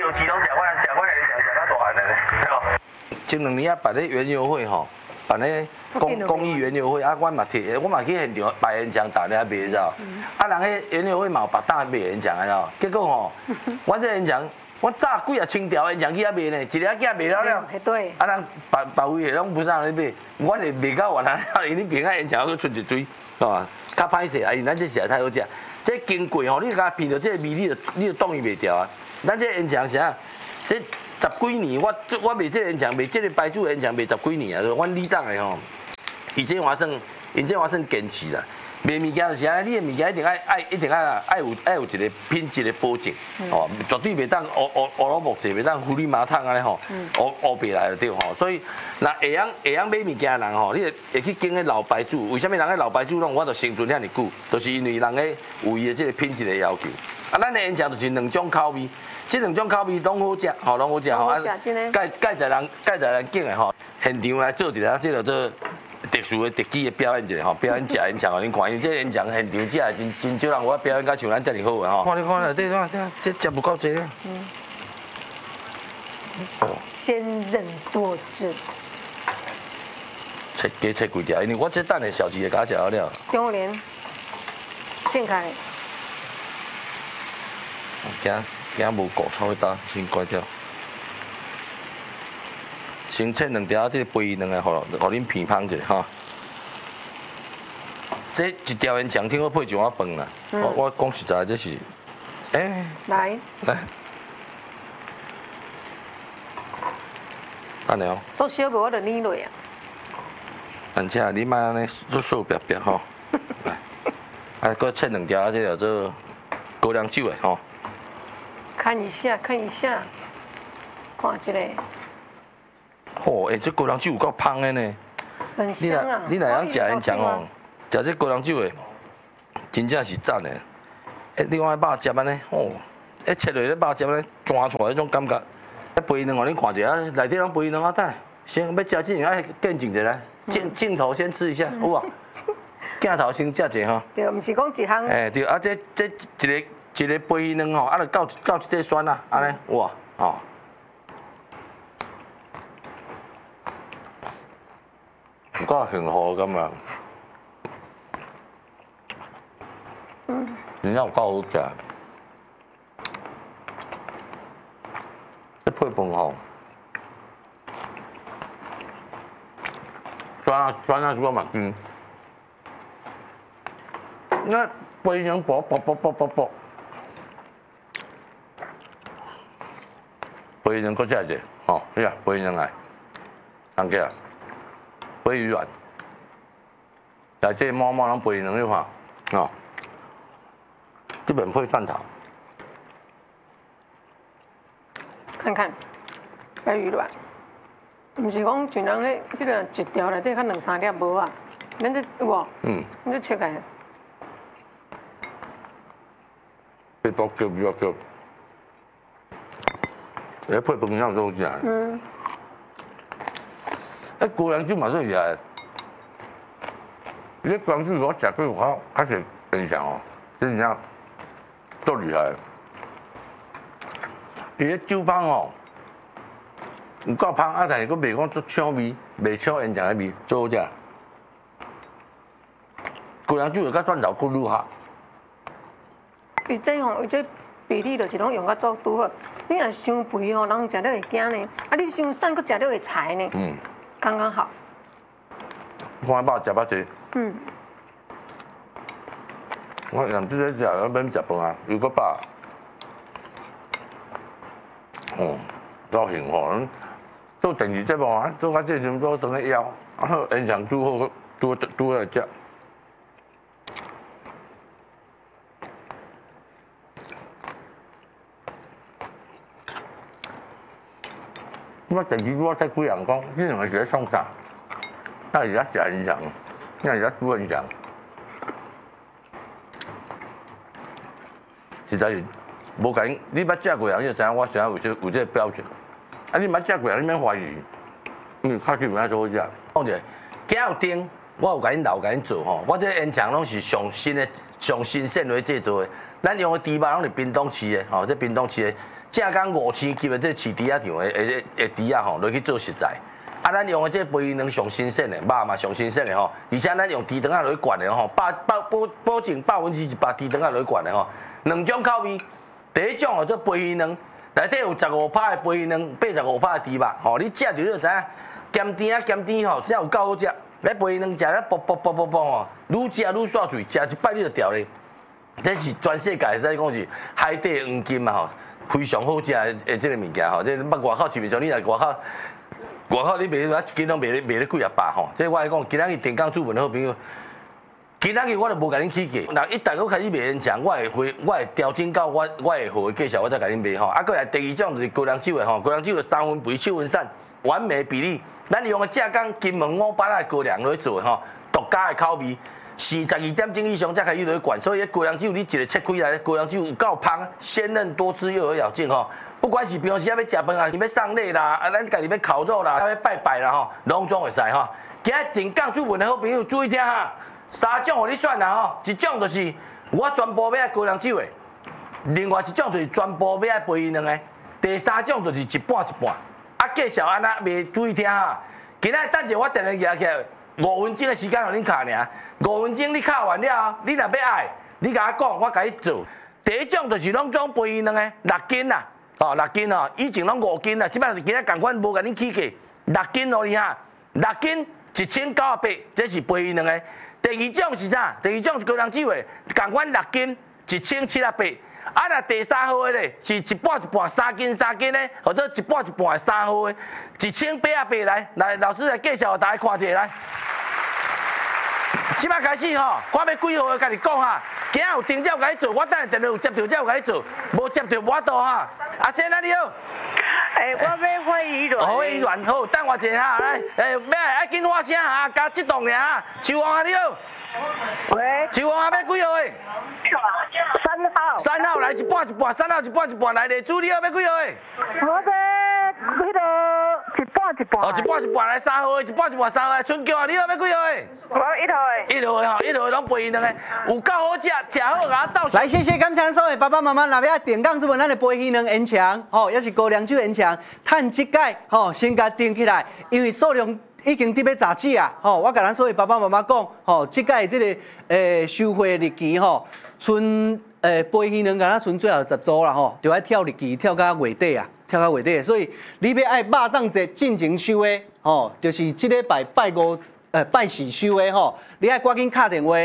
市拢食我演讲食到大汉的呢。前2年啊办咧园游会吼，办咧公益园游会啊，我嘛去现场摆演讲，大家卖知道？啊，人迄园游会嘛有别当卖演讲知道？结果吼，我这演讲。我炸几啊千条演讲去遐卖呢，一个囝卖了了。 对。 啊，人别位的拢不上咧卖，我是卖到完啊，因为平安演讲佫出一堆，是吧？较歹势啊，因咱这实在太好食。这经过吼，你甲闻到这个味，你就挡伊袂掉啊。咱这演讲啥？这10几年，我卖这演讲，卖这个白煮演讲卖10几年啊，阮李党的吼，以前我算坚持啦。卖物件就是安尼，你的物件一定爱有一个品质的保证，哦，绝对袂当乌萝卜者，袂当狐狸麻汤安尼吼，乌白来就对吼。所以，那会晓买物件的人吼，你会去经迄老白煮。为什么人迄老白煮拢我着生存遐尼久？就是因为人个有伊的这个品质的要求。啊，咱的演讲就是2种口味，这2种口味拢好食，吼，拢好食吼。介在人景的吼，现场来做一下这个做。特殊的特技的表演一下吼，表演食演讲，互恁看，因为这演讲现场真少人，我表演甲像咱遮尔好的吼。看你看内底这食不够济啊。 鲜嫩多汁。 加切几条，因为我这等下小鸡会甲食好了。 中莲，健开。 惊无顾炒搭，先关掉。先切2条，这个肥卵的，互恁片芳者哈。这一条演讲听我配一碗饭啦。我讲实在，这是， 来。 安尼哦。 做小个我就捏落啊。 而且你莫安尼素白白吼。来，搁切2条，这叫做高粱酒的吼。 看一下，看这个。 哦，这高粱酒有够香的呢。 很香啊！ 你若样食演讲哦，食这高粱酒的，真正是赞的。另外肉汁安尼，哦，切落咧肉汁安尼钻出来迄种感觉。肥卵，互恁看一下，内底拢肥卵啊！等先要食之前爱见证一下，镜头先吃一下，有无？镜头先食者吼。 对，毋是讲一项。 对，啊，这一个肥卵吼，啊，就到一块酸啊，安尼哇，吼。有够幸福感觉，真正有够好食。这配饭吼，酸啊，我嘛甜。那肥卵薄，肥卵搁食者，吼，你啊，肥卵来，啷个啊？肥鱼卵，来这满拢肥卵，你看，哦，基本配蒜头。 看，肥鱼卵，毋是讲像人迄这个一条内底较2、3粒无啊，咱这有无？咱这切开。 比较叫，配饭样都好食。高粱酒嘛算厉害，你高粱酒我食过较是印象哦，真正足厉害。伊个酒芳哦，有够芳啊，但是佫袂讲足抢味，袂抢演讲的味，足好食。高粱酒甲蒜头佫愈合。 伊这吼，伊这比例就是拢用甲足拄好。你若伤肥吼，人食了会惊呢；啊，你伤瘦，佫食了会柴呢。刚刚好。 看肉食较济。我人即个食，咱免食饭啊，又佫饱。够幸福，做电视节目啊，做到这阵都当个枵，演讲拄好，拄来食。我电视我睇几人讲，你两个是咧创啥？那而家食演讲，那而家煮演讲，实在是无甲你捌食过人，你就知影我现在有这个标准。啊，你捌食过人，你免怀疑，因为确实有影做好食。讲者，今有丁，我有甲恁留甲恁做吼，我这演讲拢是上新鲜的制作的。 咱用的猪肉拢是冰冻饲的，吼，这冰冻饲的，正港5000级的这饲猪仔场的猪仔吼，落去做食材。啊，咱用的这培养上新鲜的，肉嘛上新鲜的吼，而且咱用猪肠仔落去灌的吼，保证100%把猪肠仔落去灌的吼。2种口味，第一种哦做培养，内底有15%的培养，85%的猪肉，吼，你食着你就知影，咸甜吼，真有够好食。来培养食咧，啵吼，愈食愈煞嘴，食一摆你就掉咧。这是全世界使讲是海底黄金嘛吼，非常好食的这个物件吼，这捌外口市面上你来外口你卖一斤拢卖咧几啊百吼，这我来讲，今仔日电工主文好朋友，今仔日我就无甲恁起价，若一旦我开始卖烟肠，我会调整到我会好介绍，我再甲恁卖吼。啊，过来第二种就是高粱酒的吼，高粱酒的3分肥、7分散，完美比例。咱用的正港金门5巴的高粱来做的吼，独家的口味，42点钟以上才开始落去灌，所以高粱酒你一个切开来，高粱酒有够香，鲜嫩多汁又有咬劲吼。不管是平时要食饭啊，要送礼啦，啊，咱家己要烤肉啦，要拜拜啦吼，拢总会使吼。今日电工主文的好朋友注意听哈，3种互你选啦吼，一种就是我全部要爱高粱酒的，另外一种就是全部要爱培养的，第3种就是一半一半。啊，介绍安那袂注意听哈，今仔等者我电话举起来，5分钟的时间互恁卡尔，5分钟你卡完了，你若要爱，你甲我讲，我甲你做。第一种就是拢种培养的6斤啦。哦，6斤哦，以前拢5斤啦，即摆就今仔共款无甲恁起价，6斤哦你哈，6斤1980，这是培养的。第二种是啥？第二种是高粱酒的，共款6斤1780。啊，那第3号的咧是一半3斤的，或者一半3号的，1880来，老师来介绍大家看一下来。即摆开始吼，看要几号的，甲你讲哈。今仔有订才有甲你做，我等下电话有接到才有甲你做，无接到无法度哈。阿先啊，你好。 我要火鱼卵。 火鱼卵好，等我一下哈，来，要紧发声哈，加激动尔哈。秋王啊，你好。 喂。 秋王啊，要几号的 3号。 3号来一半，3号一半来咧，主你要几号的？ 我要一半。 哦，一半来3号的，一半3号的，春娇啊，你要几号的？ 我要1号的。 1号的吼，1号的拢培养的，有够好食好甲我斗。 来，谢谢感谢所有爸爸妈妈，若要电工主文咱的培养烟肠，吼，也是高粱酒烟肠，趁即届吼先甲订起来，因为数量已经伫要杂志啊，吼，我甲咱所有爸爸妈妈讲，吼，即届这个收货日期吼，剩培养甲咱剩最后10组啦，吼，就要跳日期跳到月底啊。所以你要爱肉粽节进前收的，吼，就是即礼拜拜5、拜4收的吼，你爱赶紧打电话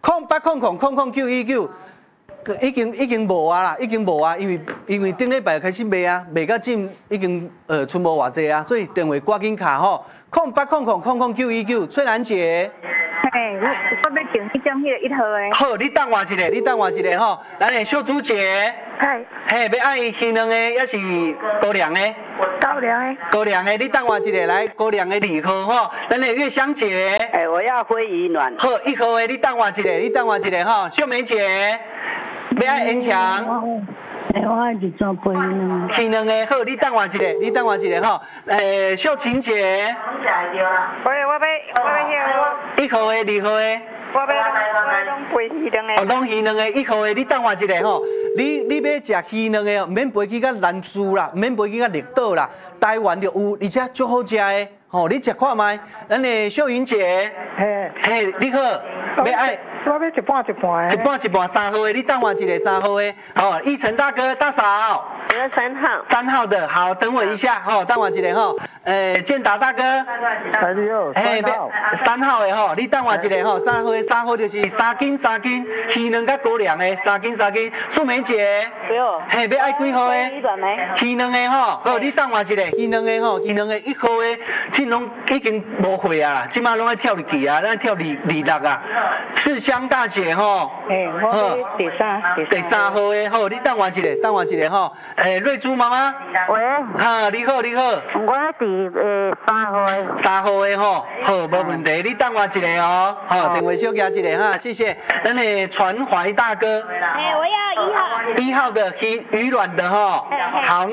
0800000919，已经无啊啦，因为顶礼拜开始卖啊，卖到今已经剩无偌济啊，所以电话赶紧卡吼0800000919，翠兰姐。 嘿，我要订迄种迄个1号的。 好，你等我一下吼，咱的小主姐。嘿，要爱鱼卵的，也是高粱的。高粱的，你等我一下来，高粱的2号吼，咱的月香姐。 我要火鱼卵。 好，1号的，你等我一下吼，秀梅姐。要爱烟肠。 我爱一种培养。 鱼卵的，好，你等我一下吼，秀琴姐。 我要 1号的2号的。 我要拢培鱼卵的。 哦，拢鱼卵的1号的，你等我一下吼。你要食鱼卵的哦，唔免飞去到南珠啦，唔免飞去到绿岛啦，台湾就有，而且足好食的。吼，你食看卖，咱的秀云姐。嘿，你好，要爱。 我要一半 3号的，你等我一下3号的。哦，奕晨大哥大嫂。 我要3号。 3号的，好，等我一下，吼，等我一下吼。建达大哥。 你好。 3号的吼，你等我一下吼，3号就是3斤，鱼卵甲高粱的3斤。素梅姐。 对哦。 嘿，要爱几号的？鱼卵的吼，好，你等我一下，鱼卵的1号的，天拢已经无货啊，即马拢爱跳日期啊，咱跳26啊。是香大姐吼， 我第3号的吼，你等我一下吼，瑞珠妈妈， 喂， 哈，你好， 我伫 3号的吼，好，无问题，你等我一下哦，好，电话小加一下哈，谢谢，咱的传怀大哥， 我要1号 ，1号的鱼卵的吼，好。